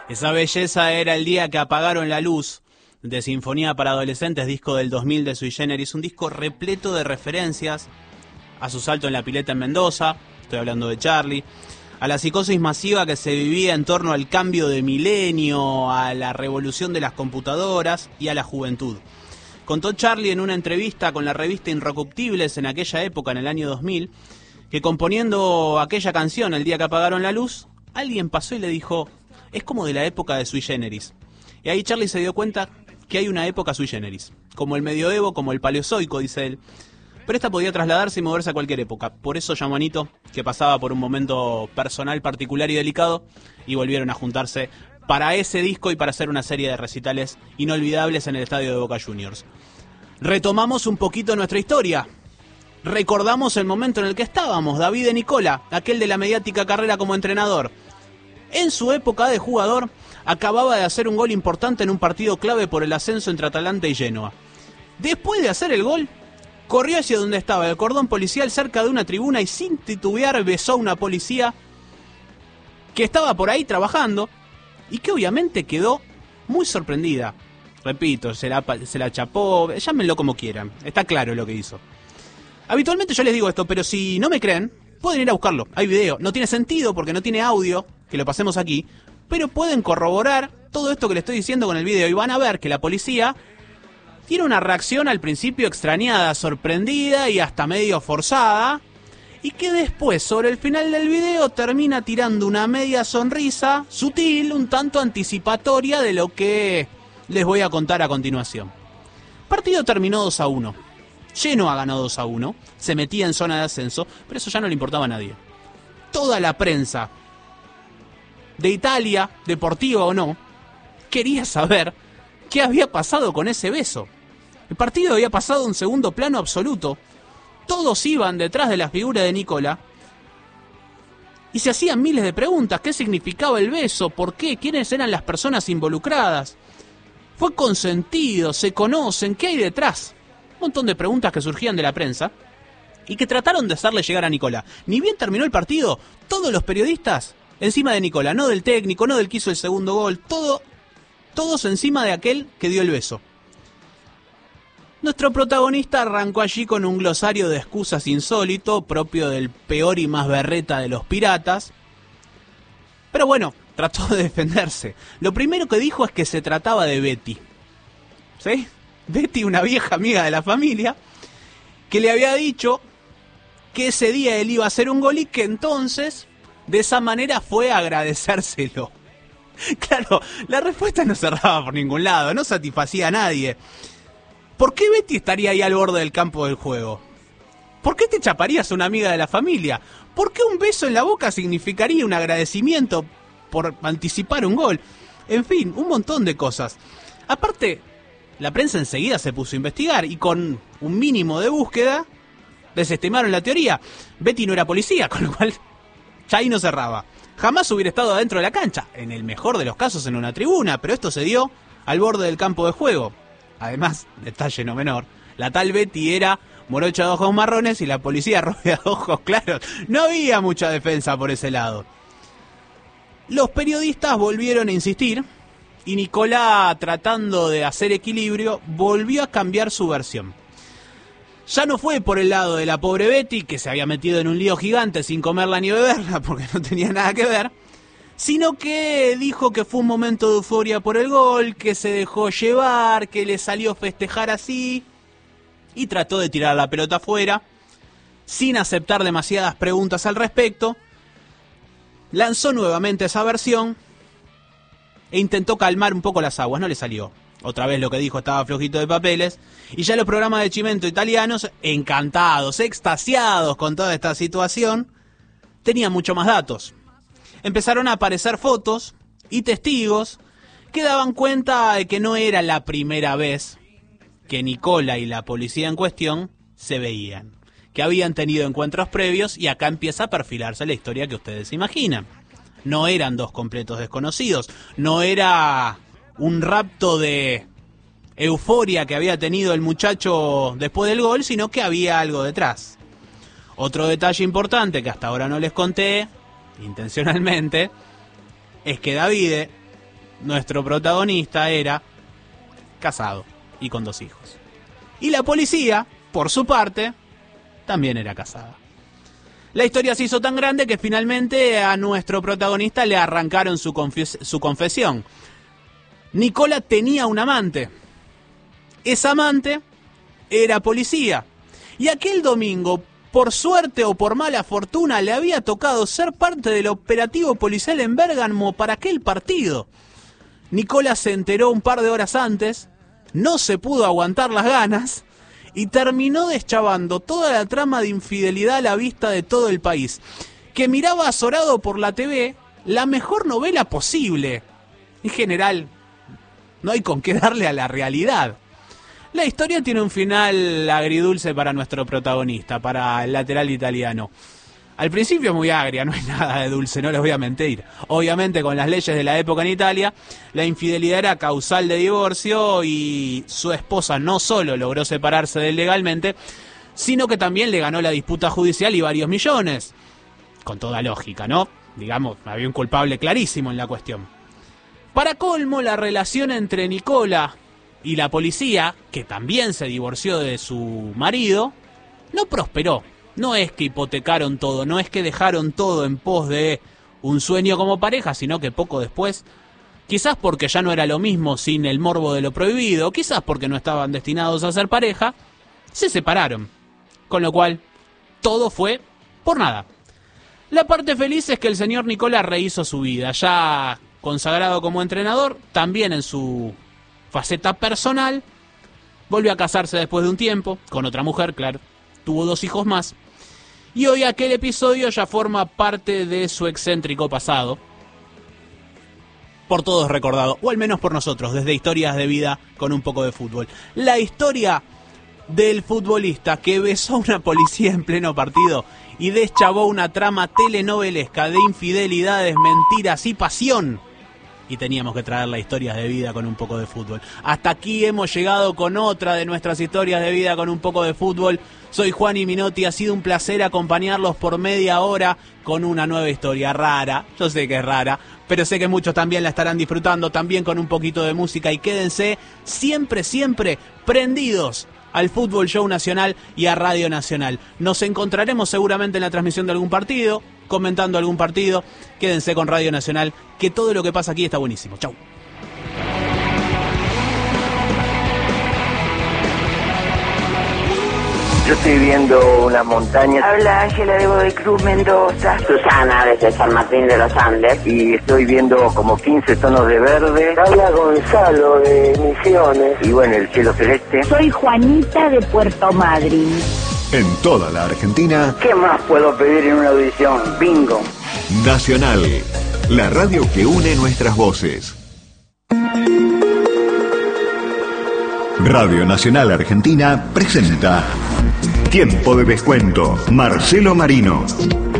Esa belleza era el día que apagaron la luz, de Sinfonía para Adolescentes, disco del 2000 de Sui Generis, un disco repleto de referencias a su salto en la pileta en Mendoza, estoy hablando de Charlie, a la psicosis masiva que se vivía en torno al cambio de milenio, a la revolución de las computadoras y a la juventud. Contó Charlie en una entrevista con la revista Inrecuptibles en aquella época, en el año 2000, que componiendo aquella canción, El día que apagaron la luz, alguien pasó y le dijo, es como de la época de Sui Generis. Y ahí Charlie se dio cuenta que hay una época Sui Generis, como el medioevo, como el paleozoico, dice él. Pero esta podía trasladarse y moverse a cualquier época. Por eso llamó a Nito, que pasaba por un momento personal particular y delicado, y volvieron a juntarse para ese disco y para hacer una serie de recitales inolvidables en el estadio de Boca Juniors. Retomamos un poquito nuestra historia. Recordamos el momento en el que estábamos, David de Nicola, aquel de la mediática carrera como entrenador. En su época de jugador, acababa de hacer un gol importante en un partido clave por el ascenso entre Atalanta y Genoa. Después de hacer el gol, corrió hacia donde estaba el cordón policial cerca de una tribuna y sin titubear besó a una policía que estaba por ahí trabajando y que obviamente quedó muy sorprendida. Repito, se la chapó, llámenlo como quieran, está claro lo que hizo. Habitualmente yo les digo esto, pero si no me creen, pueden ir a buscarlo, hay video. No tiene sentido porque no tiene audio, que lo pasemos aquí, pero pueden corroborar todo esto que les estoy diciendo con el video y van a ver que la policía tiene una reacción al principio extrañada, sorprendida y hasta medio forzada, y que después, sobre el final del video, termina tirando una media sonrisa sutil, un tanto anticipatoria de lo que les voy a contar a continuación. El partido terminó 2-1. Genoa ganó 2-1, se metía en zona de ascenso, pero eso ya no le importaba a nadie. Toda la prensa de Italia, deportiva o no, quería saber qué había pasado con ese beso. El partido había pasado a un segundo plano absoluto. Todos iban detrás de la figura de Nicola y se hacían miles de preguntas. ¿Qué significaba el beso? ¿Por qué? ¿Quiénes eran las personas involucradas? ¿Fue consentido? ¿Se conocen? ¿Qué hay detrás? Un montón de preguntas que surgían de la prensa y que trataron de hacerle llegar a Nicola. Ni bien terminó el partido, todos los periodistas encima de Nicola, no del técnico, no del que hizo el segundo gol, todos encima de aquel que dio el beso. Nuestro protagonista arrancó allí con un glosario de excusas insólito, propio del peor y más berreta de los piratas. Pero bueno, trató de defenderse. Lo primero que dijo es que se trataba de Betty. ¿Sí? Betty, una vieja amiga de la familia, que le había dicho que ese día él iba a hacer un gol y que entonces, de esa manera, fue a agradecérselo. Claro, la respuesta no cerraba por ningún lado, no satisfacía a nadie. ¿Por qué Betty estaría ahí al borde del campo del juego? ¿Por qué te chaparías a una amiga de la familia? ¿Por qué un beso en la boca significaría un agradecimiento por anticipar un gol? En fin, un montón de cosas. Aparte, la prensa enseguida se puso a investigar y con un mínimo de búsqueda desestimaron la teoría. Betty no era policía, con lo cual ya ahí no cerraba. Jamás hubiera estado adentro de la cancha, en el mejor de los casos en una tribuna, pero esto se dio al borde del campo de juego. Además, detalle no menor, la tal Betty era morocha de ojos marrones y la policía rubia de ojos claros. No había mucha defensa por ese lado. Los periodistas volvieron a insistir y Nicola, tratando de hacer equilibrio, volvió a cambiar su versión. Ya no fue por el lado de la pobre Betty, que se había metido en un lío gigante sin comerla ni beberla porque no tenía nada que ver, sino que dijo que fue un momento de euforia por el gol, que se dejó llevar, que le salió festejar así, y trató de tirar la pelota afuera, sin aceptar demasiadas preguntas al respecto. Lanzó nuevamente esa versión e intentó calmar un poco las aguas, no le salió. Otra vez lo que dijo estaba flojito de papeles, y ya los programas de Chimento italianos, encantados, extasiados con toda esta situación, tenían mucho más datos. Empezaron a aparecer fotos y testigos que daban cuenta de que no era la primera vez que Nicola y la policía en cuestión se veían, que habían tenido encuentros previos y acá empieza a perfilarse la historia que ustedes imaginan. No eran dos completos desconocidos, no era un rapto de euforia que había tenido el muchacho después del gol, sino que había algo detrás. Otro detalle importante que hasta ahora no les conté, intencionalmente, es que Davide nuestro protagonista era casado y con 2 hijos. Y la policía, por su parte, también era casada. La historia se hizo tan grande que finalmente a nuestro protagonista le arrancaron su confesión. Nicola tenía un amante. Esa amante era policía. Y aquel domingo, por suerte o por mala fortuna, le había tocado ser parte del operativo policial en Bérgamo para aquel partido. Nicola se enteró un par de horas antes, no se pudo aguantar las ganas y terminó deschavando toda la trama de infidelidad a la vista de todo el país, que miraba azorado por la TV la mejor novela posible. En general, no hay con qué darle a la realidad. La historia tiene un final agridulce para nuestro protagonista, para el lateral italiano. Al principio es muy agria, no hay nada de dulce, no les voy a mentir. Obviamente, con las leyes de la época en Italia, la infidelidad era causal de divorcio y su esposa no solo logró separarse de él legalmente, sino que también le ganó la disputa judicial y varios millones. Con toda lógica, ¿no? Digamos, había un culpable clarísimo en la cuestión. Para colmo, la relación entre Nicola y la policía, que también se divorció de su marido, no prosperó. No es que hipotecaron todo, no es que dejaron todo en pos de un sueño como pareja, sino que poco después, quizás porque ya no era lo mismo sin el morbo de lo prohibido, quizás porque no estaban destinados a ser pareja, se separaron. Con lo cual, todo fue por nada. La parte feliz es que el señor Nicola rehizo su vida, ya consagrado como entrenador, también en su faceta personal, volvió a casarse después de un tiempo, con otra mujer, claro. Tuvo 2 hijos más. Y hoy aquel episodio ya forma parte de su excéntrico pasado. Por todos recordado, o al menos por nosotros, desde Historias de Vida con un poco de fútbol. La historia del futbolista que besó a una policía en pleno partido y deschavó una trama telenovelesca de infidelidades, mentiras y pasión. Y teníamos que traer las Historias de Vida con un poco de fútbol. Hasta aquí hemos llegado con otra de nuestras Historias de Vida con un poco de fútbol. Soy Juani Minotti, ha sido un placer acompañarlos por media hora con una nueva historia rara. Yo sé que es rara, pero sé que muchos también la estarán disfrutando, también con un poquito de música. Y quédense siempre, siempre prendidos al Fútbol Show Nacional y a Radio Nacional. Nos encontraremos seguramente en la transmisión de algún partido, comentando algún partido. Quédense con Radio Nacional, que todo lo que pasa aquí está buenísimo. Chau. Yo estoy viendo una montaña. Habla Ángela de Godoy Cruz, Mendoza. Susana desde San Martín de los Andes. Y estoy viendo como 15 tonos de verde. Habla Gonzalo de Misiones. Y bueno, el cielo celeste. Soy Juanita de Puerto Madryn. En toda la Argentina. ¿Qué más puedo pedir en una audición? Bingo. Nacional, la radio que une nuestras voces. Radio Nacional Argentina presenta Tiempo de Descuento, Marcelo Marino.